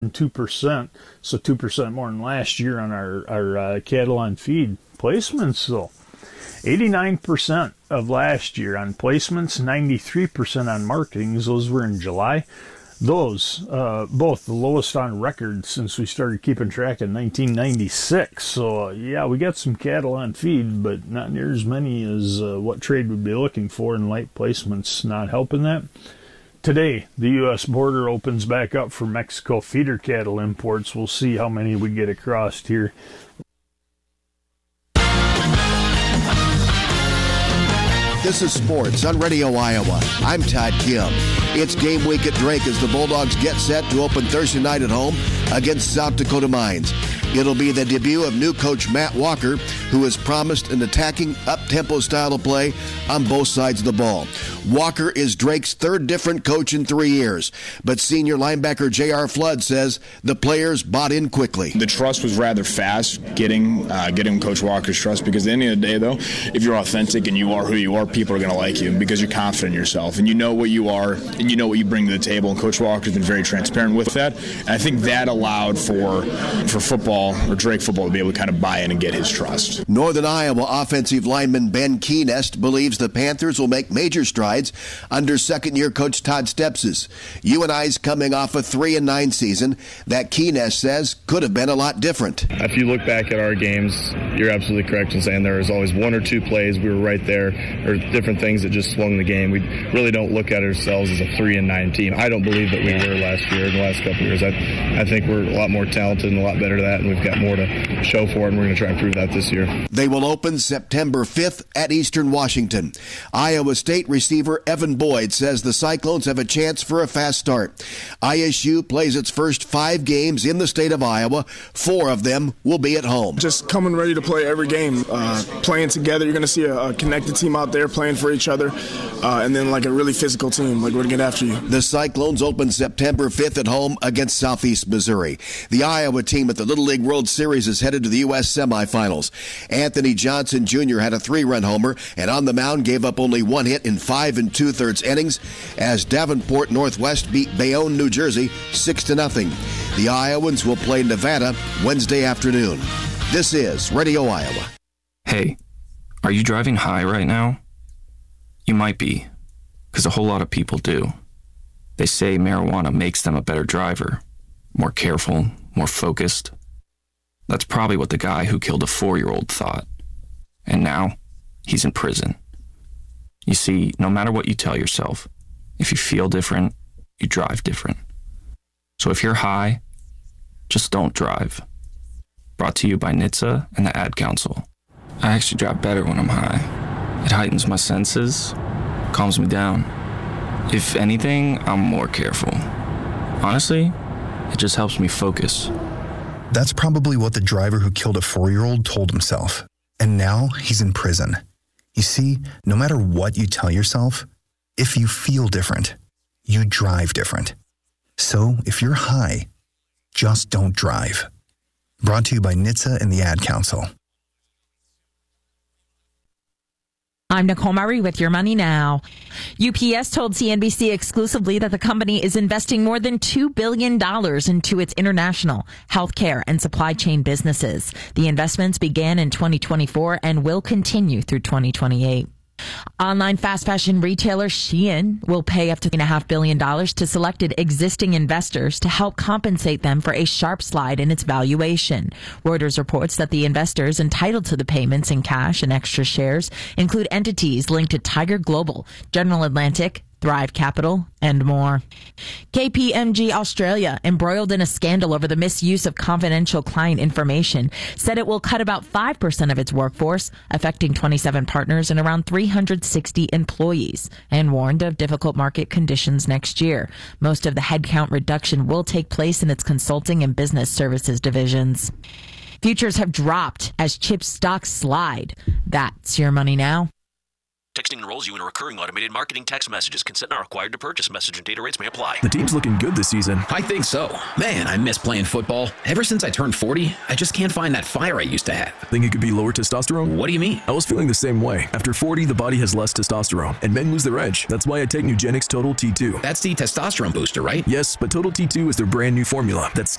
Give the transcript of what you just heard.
2%, so 2% more than last year on our cattle on feed placements, though. 89% of last year on placements, 93% on marketings. Those were in July. Those, both the lowest on record since we started keeping track in 1996. So, yeah, we got some cattle on feed, but not near as many as what trade would be looking for, and light placements not helping that. Today, the U.S. border opens back up for Mexico feeder cattle imports. We'll see how many we get across here. This is Sports on Radio Iowa. I'm Todd Kim. It's game week at Drake as the Bulldogs get set to open Thursday night at home against South Dakota Mines. It'll be the debut of new coach Matt Walker, who has promised an attacking, up-tempo style of play on both sides of the ball. Walker is Drake's third different coach in 3 years, but senior linebacker J.R. Flood says the players bought in quickly. The trust was rather fast getting Coach Walker's trust, because at the end of the day, though, if you're authentic and you are who you are, people are going to like you because you're confident in yourself and you know what you are and you know what you bring to the table. And Coach Walker's been very transparent with that. And I think that allowed for football, or Drake football, to be able to kind of buy in and get his trust. Northern Iowa offensive lineman Ben Keenest believes the Panthers will make major strides under second-year coach Todd Stepsis. UNI's coming off a 3-9 season that Keenest says could have been a lot different. If you look back at our games, you're absolutely correct in saying there was always one or two plays we were right there, or different things that just swung the game. We really don't look at ourselves as a 3-9 team. I don't believe that we were last year, in the last couple of years. I think we're a lot more talented and a lot better at that, and we've got more to show for it, and we're going to try and prove that this year. They will open September 5th at Eastern Washington. Iowa State receiver Evan Boyd says the Cyclones have a chance for a fast start. ISU plays its first 5 games in the state of Iowa. 4 of them will be at home. Just coming ready to play every game, playing together. You're going to see a connected team out there playing for each other, and then like a really physical team, like we're going to get after you. The Cyclones open September 5th at home against Southeast Missouri. The Iowa team at the Little League World Series is headed to the U.S. semifinals. Anthony Johnson Jr. had a 3-run homer and on the mound gave up only 1 hit in 5 2/3 innings as Davenport Northwest beat Bayonne, New Jersey 6-0. The Iowans will play Nevada Wednesday afternoon. This is Radio Iowa. Hey, are you driving high right now? You might be, because a whole lot of people do. They say marijuana makes them a better driver, more careful, more focused. That's probably what the guy who killed a 4-year-old thought. And now, he's in prison. You see, no matter what you tell yourself, if you feel different, you drive different. So if you're high, just don't drive. Brought to you by NHTSA and the Ad Council. I actually drive better when I'm high. It heightens my senses, calms me down. If anything, I'm more careful. Honestly, it just helps me focus. That's probably what the driver who killed a 4-year-old told himself. And now he's in prison. You see, no matter what you tell yourself, if you feel different, you drive different. So if you're high, just don't drive. Brought to you by NHTSA and the Ad Council. I'm Nicole Murray with Your Money Now. UPS told CNBC exclusively that the company is investing more than $2 billion into its international, healthcare, and supply chain businesses. The investments began in 2024 and will continue through 2028. Online fast fashion retailer Shein will pay up to $3.5 billion to selected existing investors to help compensate them for a sharp slide in its valuation. Reuters reports that the investors entitled to the payments in cash and extra shares include entities linked to Tiger Global, General Atlantic, Thrive Capital, and more. KPMG Australia, embroiled in a scandal over the misuse of confidential client information, said it will cut about 5% of its workforce, affecting 27 partners and around 360 employees, and warned of difficult market conditions next year. Most of the headcount reduction will take place in its consulting and business services divisions. Futures have dropped as chip stocks slide. That's Your Money Now. Texting enrolls you in a recurring automated marketing text messages. Consent not required to purchase. Message and data rates may apply. The team's looking good this season. I think so. Man, I miss playing football. Ever since I turned 40, I just can't find that fire I used to have. Think it could be lower testosterone? What do you mean? I was feeling the same way. After 40, the body has less testosterone, and men lose their edge. That's why I take Nugenix Total T2. That's the testosterone booster, right? Yes, but Total T2 is their brand new formula that's